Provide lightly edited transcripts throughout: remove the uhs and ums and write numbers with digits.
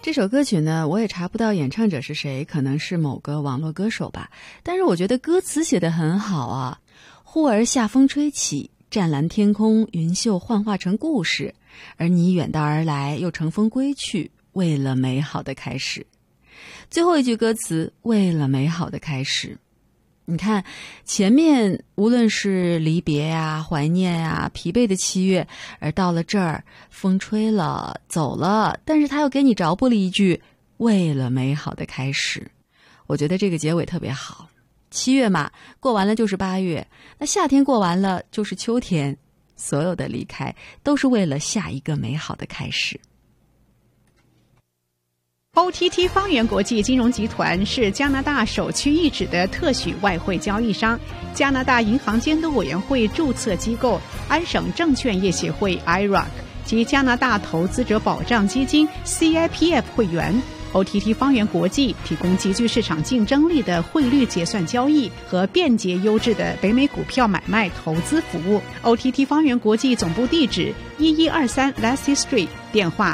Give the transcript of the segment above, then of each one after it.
这首歌曲呢，我也查不到演唱者是谁，可能是某个网络歌手吧。但是我觉得歌词写得很好啊。忽而夏风吹起，湛蓝天空，云秀幻化成故事，而你远道而来，又乘风归去，为了美好的开始。最后一句歌词，为了美好的开始。你看前面无论是离别呀、怀念呀、疲惫的7月，而到了这儿，风吹了走了，但是他又给你着补了一句为了美好的开始。我觉得这个结尾特别好。7月嘛，过完了就是8月，那夏天过完了就是秋天，所有的离开都是为了下一个美好的开始。 OTT 方圆国际金融集团是加拿大首屈一指的特许外汇交易商，加拿大银行监督委员会注册机构，安省证券业协会 IROC 及加拿大投资者保障基金 CIPF 会员。OTT 方圆国际提供极具市场竞争力的汇率结算交易和便捷优质的北美股票买卖投资服务。OTT 方圆国际总部地址1123 Lassie Street， 电话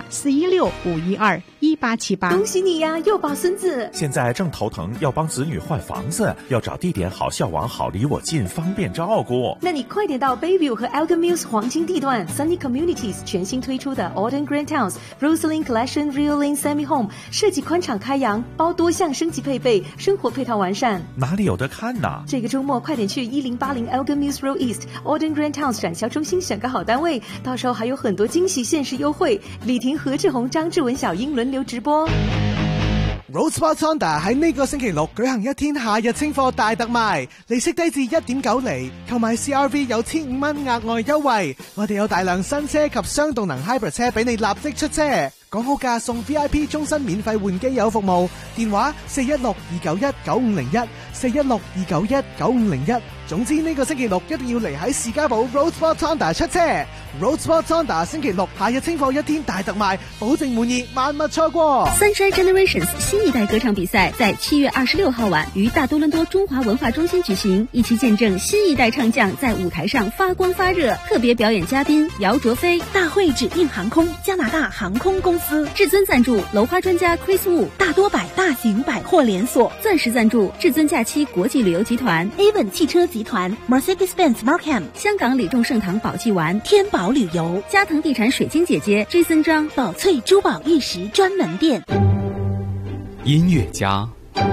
416-512-1878。 恭喜你呀，又抱孙子！ 现在正头疼，要帮子女换房子，要找地点好、校网好、离我近，方便照顾。 那你快点到 Bayview 和 Elgin Mills 黄金地段 Sunny Communities 全新推出的 Alden Grand Towns Rosaline Collection Real Lane Semi Home， 设计宽敞开扬，包多项升级配备，生活配套完善。 哪里有得看呢？ 这个周末快点去1080 Elgin Mills Road East Alden Grand Towns 展销中心选个好单位，到时候还有很多惊喜限时优惠。李婷、何志宏、張志文、小英輪流直播。 Roadsport Honda 喺呢個星期六舉行一天夏日清貨大特賣，利息低至 1.9 厘，購買 CRV 有1500蚊額外優惠。我哋有大量新車及雙動能 Hybrid 車俾你立即出車，講好價送 VIP 終身免費換機油服務，電話416-291-9501 416-291-9501。總之呢個星期六一定要嚟喺士嘉堡 Roadsport Honda 出車。Roadsport Honda 星期六夏日清貨一天大特賣，保證滿意，萬勿錯過。 Sunshine Generations 新一代歌唱比賽在7月26號晚於大多倫多中華文化中心舉行，一起見證新一代唱將在舞台上發光發熱。特別表演嘉賓姚卓飛，大會指定航空加拿大航空公司，至尊贊助樓花專家 Chris Wu， 大多百大型百貨連鎖，鑽石贊助至尊假期國際旅遊集團 Avon 汽車集團 Mercedes-Benz Markham， 香港李眾盛堂寶濟丸天寶旅遊，嘉騰地產水晶姐姐 Jason 張寶翠珠寶玉石專門店。 音樂家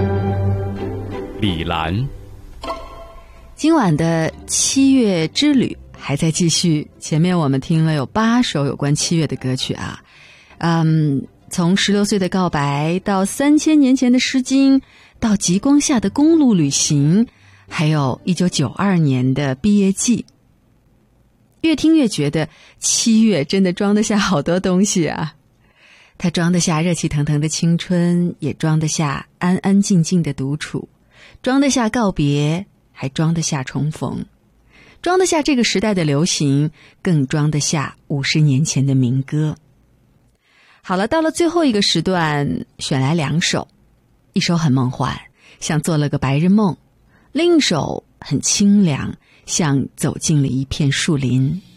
李蘭， 今晚的7月之旅还在继续，前面我们听了有8首有关7月的歌曲啊，从16岁的告白到3000年前的诗经，到极光下的公路旅行，还有1992年的毕业季。越听越觉得7月真的装得下好多东西啊，它装得下热气腾腾的青春，也装得下安安静静的独处，装得下告别，还装得下重逢，装得下这个时代的流行，更装得下50年前的民歌。好了，到了最后一个时段，选来2首，一首很梦幻，像做了个白日梦，另一首很清凉，像走进了一片树林。